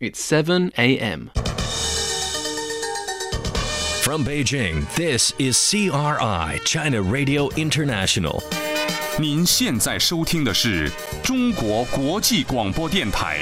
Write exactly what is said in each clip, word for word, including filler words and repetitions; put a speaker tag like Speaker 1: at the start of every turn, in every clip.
Speaker 1: It's seven a.m.
Speaker 2: From Beijing, this is C R I, China Radio International.
Speaker 3: 您现在收听的是中国国际广播电台。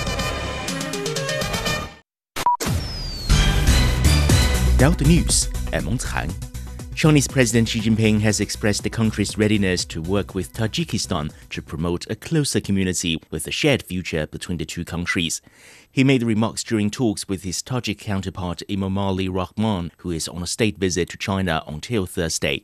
Speaker 4: Delta News at Montang. Chinese President Xi Jinping has expressed the country's readiness to work with Tajikistan to promote a closer community with a shared future between the two countries. He made the remarks during talks with his Tajik counterpart Emomali Rahman, who is on a state visit to China until Thursday.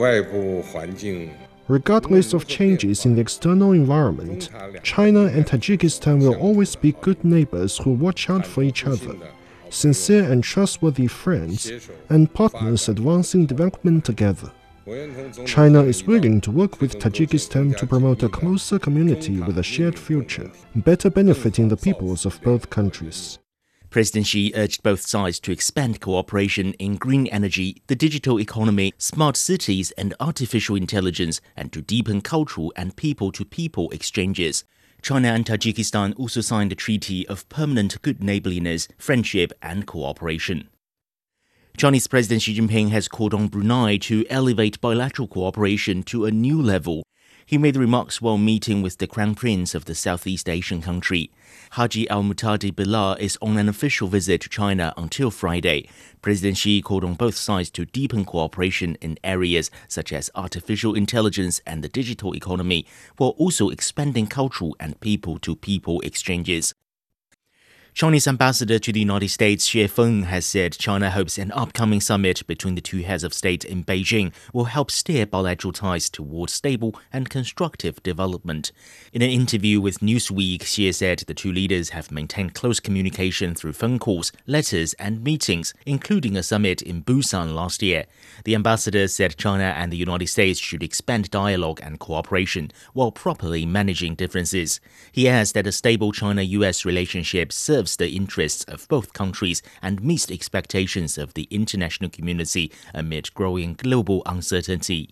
Speaker 5: Regardless of changes in the external environment, China and Tajikistan will always be good neighbors who watch out for each other, sincere and trustworthy friends, and partners advancing development together. China is willing to work with Tajikistan to promote a closer community with a shared future, better benefiting the peoples of both countries.
Speaker 4: President Xi urged both sides to expand cooperation in green energy, the digital economy, smart cities, and artificial intelligence, and to deepen cultural and people-to-people exchanges. China and Tajikistan also signed a treaty of permanent good neighborliness, friendship, and cooperation. Chinese President Xi Jinping has called on Brunei to elevate bilateral cooperation to a new level. He made the remarks while meeting with the Crown Prince of the Southeast Asian country. Haji Al-Muhtadi Bilal is on an official visit to China until Friday. President Xi called on both sides to deepen cooperation in areas such as artificial intelligence and the digital economy, while also expanding cultural and people-to-people exchanges. Chinese ambassador to the United States, Xie Feng, has said China hopes an upcoming summit between the two heads of state in Beijing will help steer bilateral ties towards stable and constructive development. In an interview with Newsweek, Xie said the two leaders have maintained close communication through phone calls, letters, and meetings, including a summit in Busan last year. The ambassador said China and the United States should expand dialogue and cooperation while properly managing differences. He adds that a stable China-U S relationship serves the interests of both countries and meets the expectations of the international community amid growing global uncertainty.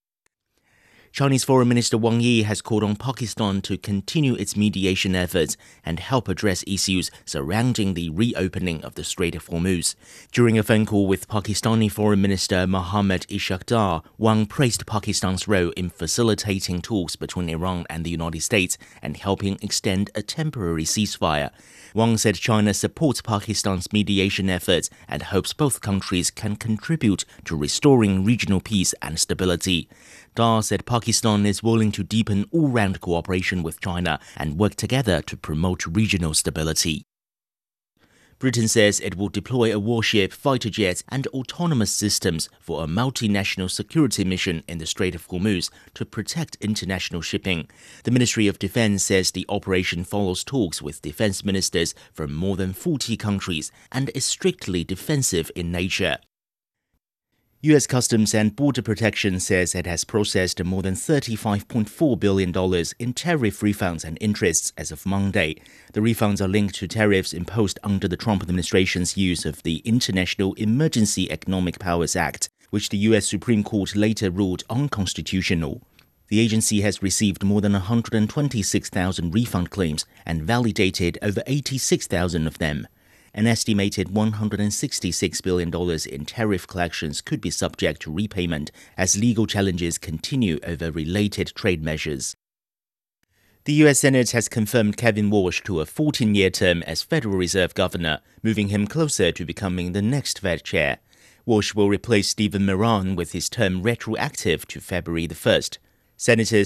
Speaker 4: Chinese Foreign Minister Wang Yi has called on Pakistan to continue its mediation efforts and help address issues surrounding the reopening of the Strait of Hormuz. During a phone call with Pakistani Foreign Minister Mohammad Ishaq Dar, Wang praised Pakistan's role in facilitating talks between Iran and the United States and helping extend a temporary ceasefire. Wang said China supports Pakistan's mediation efforts and hopes both countries can contribute to restoring regional peace and stability. Dar said Pakistan is willing to deepen all-round cooperation with China and work together to promote regional stability. Britain says it will deploy a warship, fighter jets, and autonomous systems for a multinational security mission in the Strait of Hormuz to protect international shipping. The Ministry of Defense says the operation follows talks with defense ministers from more than forty countries and is strictly defensive in nature. U S Customs and Border Protection says it has processed more than thirty-five point four billion dollars in tariff refunds and interests as of Monday. The refunds are linked to tariffs imposed under the Trump administration's use of the International Emergency Economic Powers Act, which the U S Supreme Court later ruled unconstitutional. The agency has received more than one hundred twenty-six thousand refund claims and validated over eighty-six thousand of them. An estimated one hundred sixty-six billion dollars in tariff collections could be subject to repayment as legal challenges continue over related trade measures. The U S Senate has confirmed Kevin Walsh to a fourteen-year term as Federal Reserve Governor, moving him closer to becoming the next Fed chair. Walsh will replace Stephen Moran with his term retroactive to February the first. Senators